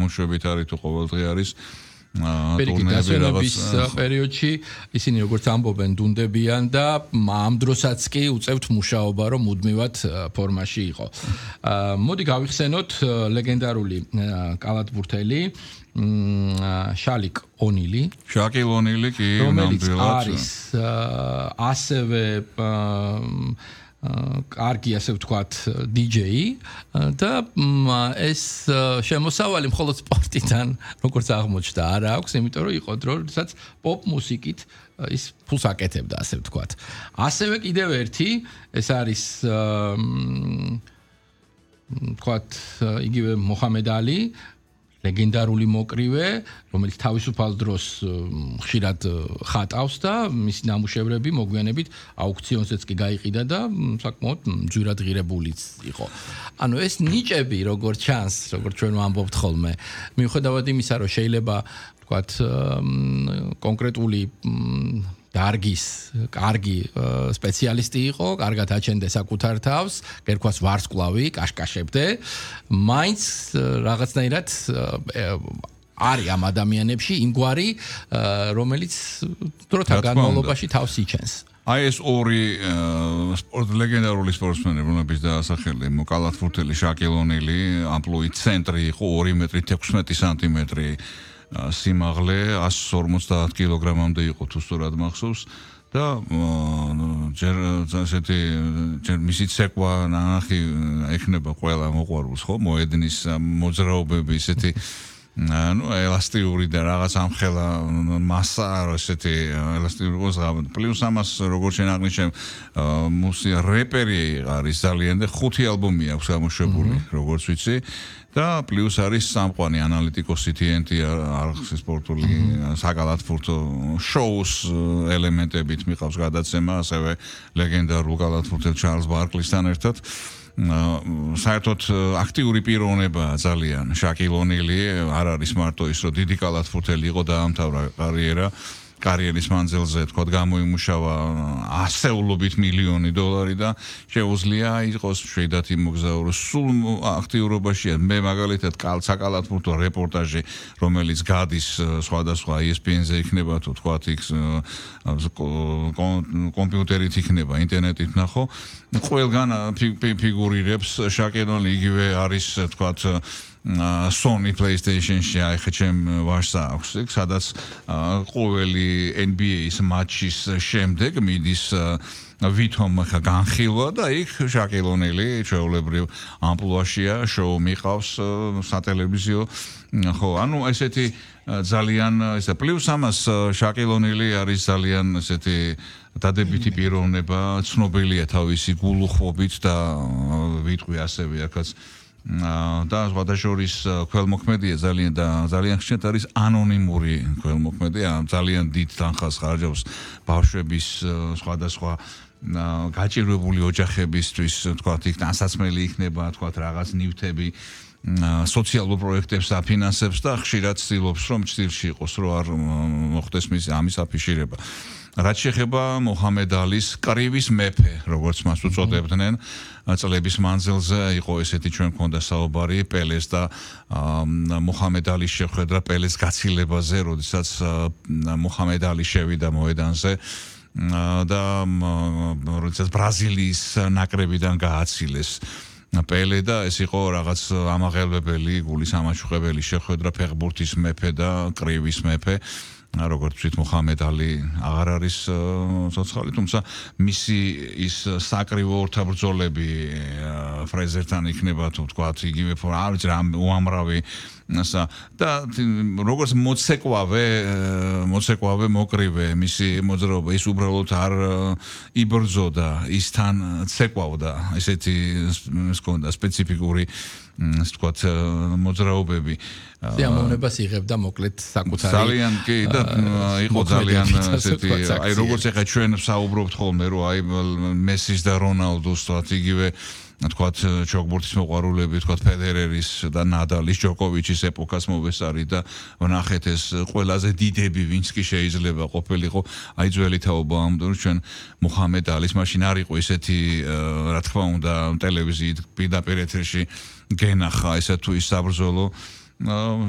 გამოშვებით არის თუ ყოველდღე არის ტურნეების პერიოდში ისინი როგორც ამბობენ დუნდებიან და ამ დროსაც კი უწევთ მუშაობა რომ მუდმივად ფორმაში იყო. მოდი გავიხსენოთ ლეგენდარული კალათბურთელი შაკილ ონილი კი ნამდვილად არის ასევე კარგი ასე ვთქვათ DJ და ეს შემოსავალი მხოლოდ სპორტიდან როგორც აღმოჩნდა არ აქვს, იმიტომ რომ იყო დრო, როდესაც პოპ მუსიკით ის ფულს აკეთებდა ასე ვთქვათ. ასევე კიდევ ერთი ეს არის ვთქვათ იგივე მოჰამედ ალი ლეგენდარული მოკრივე, რომელიც თავისუფალ დროს ხშირად ხატავს და მისი ნამუშევრები მოგვიანებით აუქციონზეც კი გაიყიდა და საკმაოდ ძვირადღირებულიც იყო. ანუ ეს ნიჭები როგორც ჩანს, როგორც ჩვენ ვამბობთ ხოლმე, მიუხედავად იმისა, რომ შეიძლება ვთქვათ კონკრეტული დარგის კარგი სპეციალისტი იყო, კარგად აჩენდა საკუთარ თავს, გერქვას ვარსკვლავი, კაშკაშებდე, მაინც რაღაცნაირად არის ამ ადამიანებში იმგვარი, რომელიც დროთა განმავლობაში თავს იჩენს. აი ეს ორი ლეგენდარული სპორტსმენი, რომლებიც დაასახელე, კალათბურთელი შაკილ ონილი, ამპლუით ცენტრი იყო 2 მეტრი 16 სანტიმეტრი სიმაღლე 150 კილოგრამამდე იყო თუ სწორად მახსოვს და ჯერ მისი ცეკვა ნახი ეხნება ყველა მოყვარულს ხო მოედნის მოძრაობები ისეთი ელასტიური და რაღაც ამხელა მასა ესეთი ელასტიური ყოზღავ პლუს ამას როგორც შენ აღნიშნე მუსიკა რეპერი არის ძალიან და 5 ალბომი აქვს გამოშვებული როგორც ვიცი და პლუს არის სამყვანი ანალიტიკოსი TNT არხის სპორტული საკალათბურთო შოუს ელემენტებით მიყავს გადაცემა ასევე ლეგენდარულ კალათბურთელ ჩარლზ ბარკლისთან ერთად საერთოდ აქტიური პიროვნება ძალიან შაკილ ონილი არ არის მარტო ის რომ დიდი კალათბურთელი იყო დაამთავრა კარიერის მანძილზე თქვა გამოიმუშავა ასეულობით მილიონი დოლარი და შეუძლია იყოს შეიძლება იმოგზაუროს სულ აქტიურობაშია მე მაგალითად საკალათბურთო რეპორტაჟი რომელიც გადის სხვადასხვა ESPN-ზე იქნება თუ თქვა იქ კომპიუტერით იქნება ინტერნეტით ნახო ყველგან ფიგურირებს შაკილ ონილი იგივე არის თქვა Sony PlayStation-ში ახლა ჩემ ვარსა აქვს იქ სადაც ყოველი NBA-ის მატჩის შემდეგ მიდის ვითომ განხილვა და იქ შაკილ ონილი ჩვეულებრივ ამპლუაშია შოუ მიყავს სატელევიზიო ხო ანუ ესეთი ძალიან ესა პლუს ამას შაკილ ონილი არის ძალიან ესეთი დადებითი პიროვნება ცნობილია თავისი გულუხვობით და ვიტყვი ასევე აქაც და სხვადასხვის ქველმოქმედია ძალიან ხშირად არის ანონიმური ქველმოქმედია ძალიან დიდ თანხას ხარჯავს ბავშვების სხვადასხვა გაჭირვებული ოჯახებისთვის თქვათ იქ დასაცმელი იქნება თქვათ რაღაც ნივთები სოციალურ პროექტებს აფინანსებს და ხშირად ცდილობს რომ ჭრილში იყოს რომ არ მოხდეს ამის აფიშირება რაც შეეხება მოჰამედ ალის კრივის მეფე როგორც მას უწოდებდნენ წლების მანძილზე იყო ესეთი ჩვენ გქონდა საუბარი პელეს და მოჰამედ ალის შეხვედრა პელეს გაცილებაზე როდესაც მოჰამედ ალი შევიდა მოედანზე და როდესაც ბრაზილიის ნაკრებიდან გააცილეს პელე და ეს იყო რაღაც ამაღელვებელი გულის ამაჩუყებელი შეხვედრა ფეხბურთის მეფე და კრივის მეფე როგორც ვთქვით მოჰამედ ალი აღარ არის ცოცხალი თუმცა მისი ის საკრივო ორთაბრძოლები ფრეზერთან იქნება თუ თქვათ იგივე უამრავი და როგორც მოცეკვავე მოკრივე მისი მოძრაობა ის უბრალოდ არ იბრძოდა ისთან ცეკვავდა ესეთი მქონდა სპეციფიკური თქვათ მოძრაობები სიამოვნებას იღებდა მოკლედ საკუთარი ძალიან კი და იყო ძალიან ესეთი აი როგორც ახლა ჩვენ საუბრობთ ხოლმე რომ აი მესის და რონალდოს თქვათ იგივე თქვათ ჩოგბურთის მოყვარულები თქვათ ფედერერის და ნადალის ჯოკოვიჩის ეპოქას მოვესარი და ვნახეთ ეს ყველაზე დიდები ვინც კი შეიძლება ყოფილიყო აი ძველი თაობა ამიტომ ჩვენ მოჰამედ ალის მაშინ არ იყო ესეთი რა თქმა უნდა ტელევიზიით პირდაპირ ეთერში გენახა ესა თუ ის საბრძოლო